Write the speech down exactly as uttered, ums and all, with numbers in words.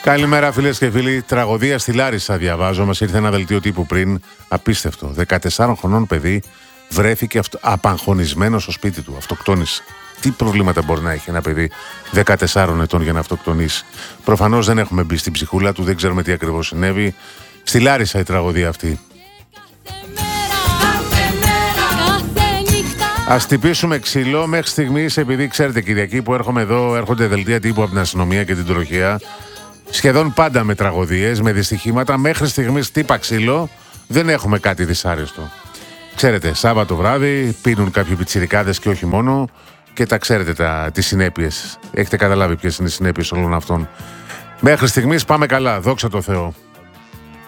Καλημέρα φίλες και φίλοι. Τραγωδία στη Λάρισα διαβάζω. Μας ήρθε ένα δελτίο τύπου πριν. Απίστευτο. δεκατεσσάρων χρονών παιδί βρέθηκε αυτο... απαγχωνισμένο στο σπίτι του. Αυτοκτόνησε. Τι προβλήματα μπορεί να έχει ένα παιδί δεκατεσσάρων ετών για να αυτοκτονήσει? Προφανώς δεν έχουμε μπει στην ψυχούλα του, δεν ξέρουμε τι ακριβώς συνέβη. Στη Λάρισα η τραγωδία αυτή. Ας τυπήσουμε ξύλο μέχρι στιγμής, επειδή ξέρετε Κυριακή που έρχομαι εδώ, έρχονται δελτία τύπου από την αστυνομία και την τροχιά. Σχεδόν πάντα με τραγωδίες, με δυστυχήματα. Μέχρι στιγμής τύπα ξύλο, δεν έχουμε κάτι δυσάρεστο. Ξέρετε, Σάββατο βράδυ πίνουν κάποιοι πιτσιρικάδες και όχι μόνο, και τα ξέρετε τα, τις συνέπειες. Έχετε καταλάβει ποιες είναι οι συνέπειες όλων αυτών. Μέχρι στιγμής πάμε καλά, δόξα τω Θεώ.